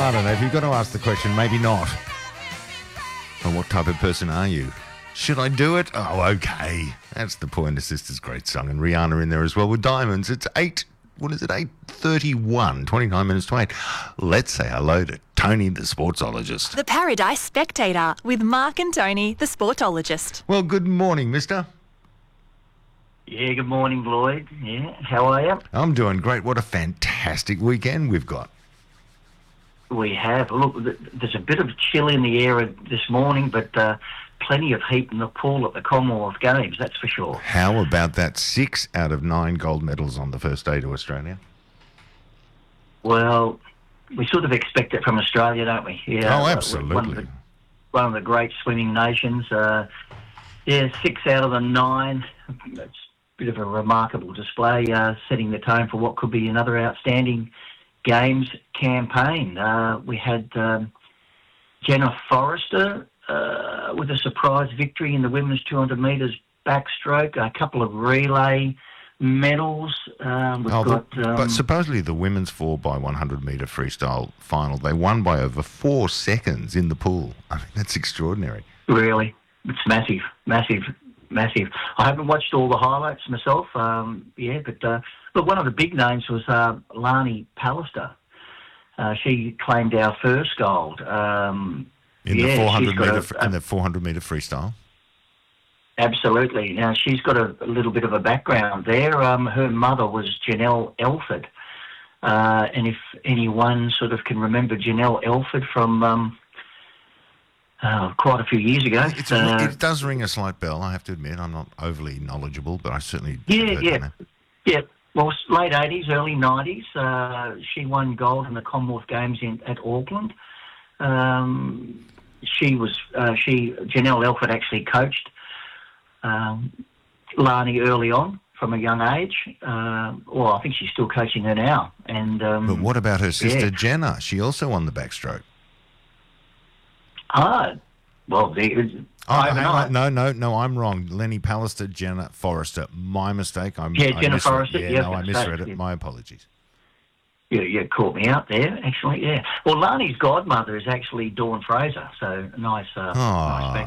I don't know. If you've got to ask the question, maybe not. And what type of person are you? Should I do it? Oh, okay. That's the Pointer Sisters' great song. And Rihanna in there as well with Diamonds. It's 8:31, 29 minutes to 8. Let's say hello to Tony, the sportsologist. The Paradise Spectator with Mark and Tony, the sportologist. Well, good morning, mister. Yeah, good morning, Lloyd. Yeah, how are you? I'm doing great. What a fantastic weekend we've got. We have. Look, there's a bit of chill in the air this morning, but plenty of heat in the pool at the Commonwealth Games, that's for sure. How about that 6 out of 9 gold medals on the first day to Australia? Well, we sort of expect it from Australia, don't we? Yeah, Oh, absolutely. One of the great swimming nations. 6 out of the 9. It's a bit of a remarkable display, setting the tone for what could be another outstanding Games campaign. We had Jenna Forrester with a surprise victory in the women's 200 metres backstroke, a couple of relay medals. But supposedly the women's 4x100 metre freestyle final, they won by over 4 seconds in the pool. I mean, that's extraordinary. Really? It's massive. I haven't watched all the highlights myself, but look, one of the big names was Lani Pallister. She claimed our first gold. In the 400 metre freestyle? Absolutely. Now, she's got a little bit of a background there. Her mother was Janelle Elford. And if anyone sort of can remember Janelle Elford from quite a few years ago. It does ring a slight bell, I have to admit. I'm not overly knowledgeable, but I certainly... Yeah. Well, late 80s, early 90s, she won gold in the Commonwealth Games at Auckland. Janelle Elford actually coached Lani early on from a young age. I think she's still coaching her now. But what about her sister Jenna? She also won the backstroke. No, I'm wrong. Lenny Pallister, Jenna Forrester. My mistake. Jenna Forrester. I misread it. My apologies. Yeah, caught me out there, actually, yeah. Well, Lani's godmother is actually Dawn Fraser, so nice. Nice